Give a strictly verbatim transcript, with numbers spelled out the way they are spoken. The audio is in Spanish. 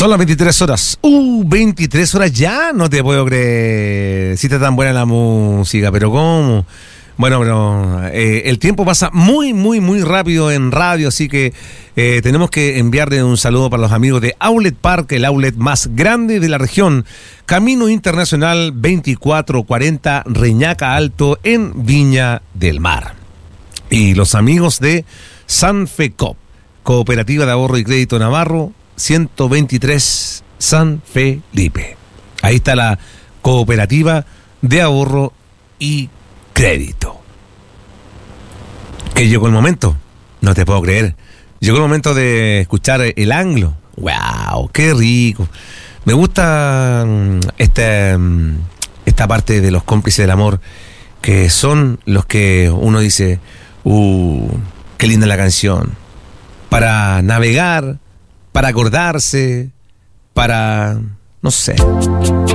Son las veintitrés horas. Uh, veintitrés horas ya, no te puedo creer. Si está tan buena la música, pero ¿cómo? Bueno, pero eh, el tiempo pasa muy, muy, muy rápido en radio, así que eh, tenemos que enviarle un saludo para los amigos de Outlet Park, el outlet más grande de la región. Camino Internacional veinticuatro cuarenta, Reñaca Alto, en Viña del Mar. Y los amigos de Sanfecop, Cooperativa de Ahorro y Crédito Navarro, ciento veintitrés San Felipe. Ahí está la Cooperativa de Ahorro y Crédito. Que llegó el momento, no te puedo creer. Llegó el momento de escuchar el anglo. ¡Wow! ¡Qué rico! Me gusta esta, esta parte de los cómplices del amor, que son los que uno dice, ¡uh! ¡Qué linda la canción! Para navegar, para acordarse, para, no sé.